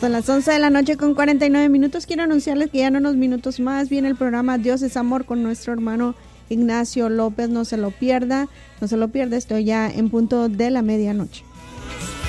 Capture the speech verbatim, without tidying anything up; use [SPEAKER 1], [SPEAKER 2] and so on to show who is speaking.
[SPEAKER 1] Son las once de la noche con cuarenta y nueve minutos. Quiero anunciarles que ya en unos minutos más viene el programa Dios es Amor con nuestro hermano Ignacio López. No se lo pierda, no se lo pierda. Estoy ya en punto de la medianoche.